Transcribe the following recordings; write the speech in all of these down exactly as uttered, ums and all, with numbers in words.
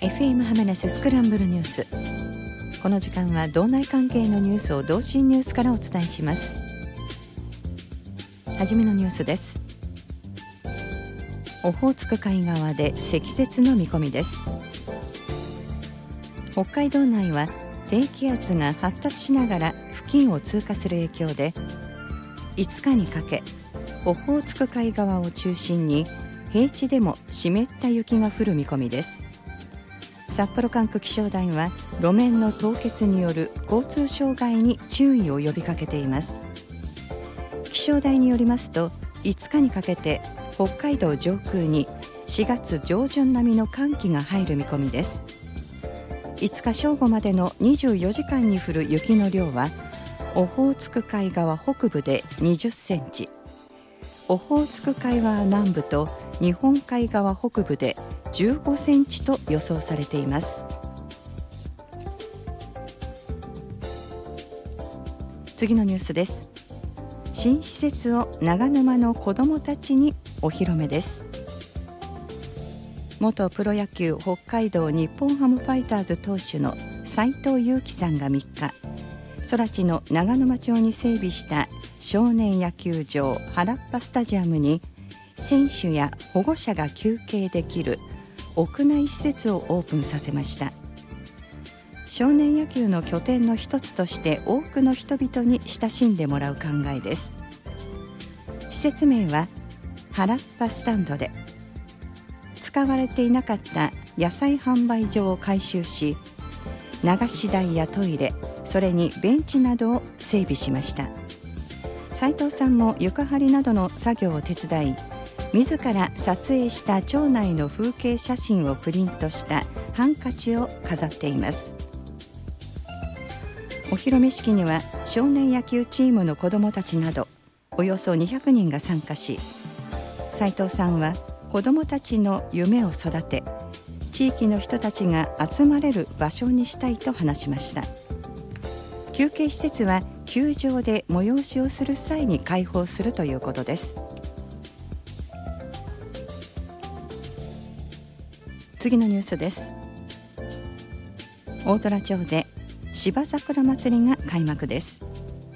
エフエム ハマナススクランブルニュース。この時間は道内関係のニュースを同心ニュースからお伝えします。はじめのニュースです。オホーツク海側で積雪の見込みです。北海道内は低気圧が発達しながら付近を通過する影響で、いつかにかけオホーツク海側を中心に平地でも湿った雪が降る見込みです。札幌管区気象台は路面の凍結による交通障害に注意を呼びかけています。気象台によりますと、いつかにかけて北海道上空にしがつ上旬並みの寒気が入る見込みです。いつか正午までのにじゅうよじかんに降る雪の量は、オホーツク海側北部でにじゅっセンチ、オホーツク海側南部と日本海側北部でじゅうごセンチと予想されています。次のニュースです。新施設を長沼の子どもたちにお披露目です。元プロ野球北海道日本ハムファイターズ投手の斉藤佑樹さんがみっか、空知の長沼町に整備した少年野球場原っぱスタジアムに、選手や保護者が休憩できる屋内施設をオープンさせました。少年野球の拠点の一つとして多くの人々に親しんでもらう考えです。施設名は原っぱスタンドで、使われていなかった野菜販売所を改修し、流し台やトイレ、それにベンチなどを整備しました。斉藤さんも床張りなどの作業を手伝い、自ら撮影した町内の風景写真をプリントしたハンカチを飾っています。お披露目式には少年野球チームの子どもたちなどおよそにひゃくにんが参加し、斉藤さんは子どもたちの夢を育て、地域の人たちが集まれる場所にしたいと話しました。休憩施設は球場で催しをする際に開放するということです。次のニュースです。大空町で芝桜まつりが開幕です。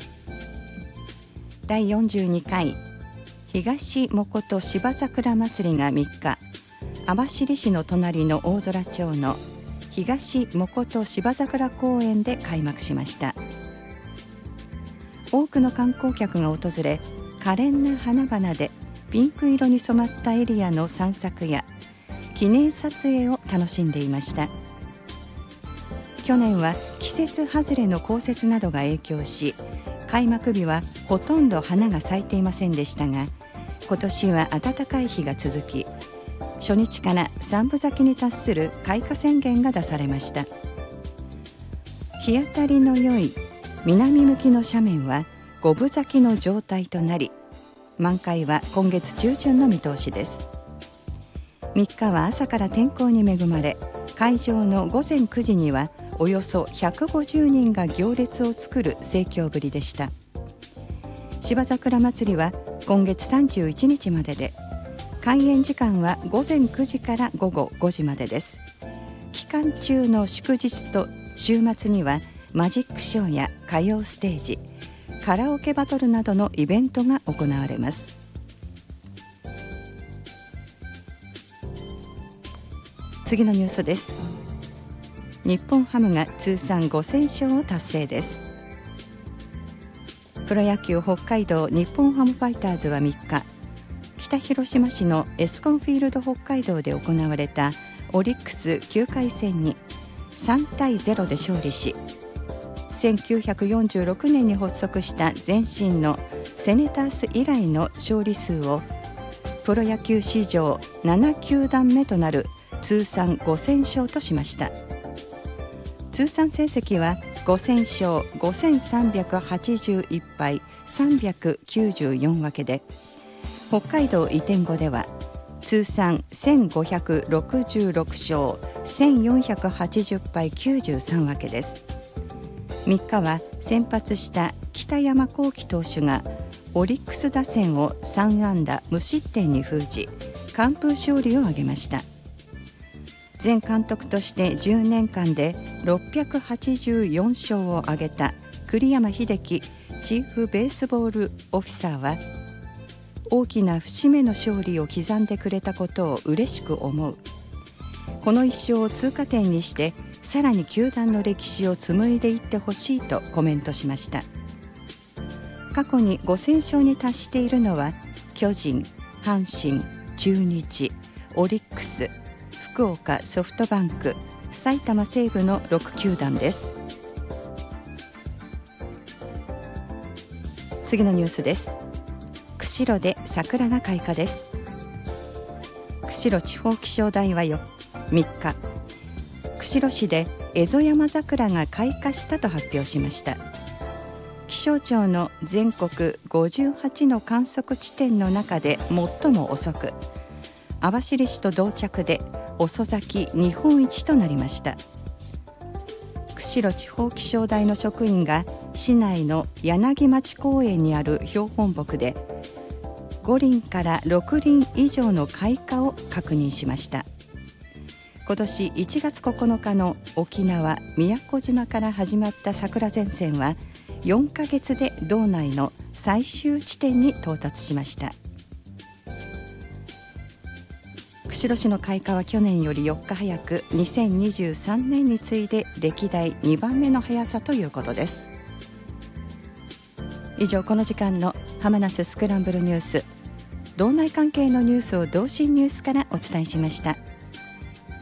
だいよんじゅうにかい東もこと芝桜まつりがみっか、網走市の隣の大空町の東もこと芝桜公園で開幕しました。多くの観光客が訪れ、可憐な花々でピンク色に染まったエリアの散策や記念撮影を楽しんでいました。去年は季節外れの降雪などが影響し、開幕日はほとんど花が咲いていませんでしたが、今年は暖かい日が続き、初日から三分咲きに達する開花宣言が出されました。日当たりの良い南向きの斜面は五分咲きの状態となり、満開は今月中旬の見通しです。みっかは朝から天候に恵まれ、会場のごぜんくじにはおよそひゃくごじゅうにんが行列を作る盛況ぶりでした。芝桜まつりは今月さんじゅういちにちまでで、開園時間はごぜんくじからごごごじまでです。期間中の祝日と週末にはマジックショーや歌謡ステージ、カラオケバトルなどのイベントが行われます。次のニュースです。日本ハムが通算ごせんしょうを達成です。プロ野球北海道日本ハムファイターズはみっか、北広島市のエスコンフィールド北海道で行われたオリックスきゅうかいせんにさんたいゼロで勝利し、せんきゅうひゃくよんじゅうろくねんに発足した前身のセネタース以来の勝利数をプロ野球史上ななきゅうだんめとなる通算ごせんしょうとしました。通算成績はごせんしょうごせんさんびゃくはちじゅういちぱいさんびゃくきゅうじゅうよんわけで、北海道移転後では通算せんごひゃくろくじゅうろくしょうせんよんひゃくはちじゅっぱいきゅうじゅうさんわけです。みっかは先発した北山亘基投手がオリックス打線をさんあんだ無失点に封じ、完封勝利を挙げました。 前監督としてじゅうねんかんでろっぴゃくはちじゅうよんしょうを挙げた栗山英樹チーフベースボールオフィサーは、大きな節目の勝利を刻んでくれたことを嬉しく思う。この一勝を通過点にしてさらに球団の歴史を紡いでいってほしいとコメントしました。過去にごせんしょうに達しているのは巨人、阪神、中日、オリックス、福岡ソフトバンク、埼玉西武のろくきゅうだんです。次のニュースです。釧路で桜が開花です。釧路地方気象台はみっか、釧路市でエゾヤマザクラが開花したと発表しました。気象庁の全国ごじゅうはちの観測地点の中で最も遅く、網走市と同着で遅咲き日本一となりました。釧路地方気象台の職員が市内の柳町公園にある標本木でごりんからろくりん以上の開花を確認しました。今年いちがつここのかの沖縄宮古島から始まった桜前線はよんかげつで道内の最終地点に到達しました。釧路市の開花は去年よりよっか早く、にせんにじゅうさんねんに次いで歴代にばんめの速さということです。以上、この時間の浜那須スクランブルニュース、道内関係のニュースを同心ニュースからお伝えしました。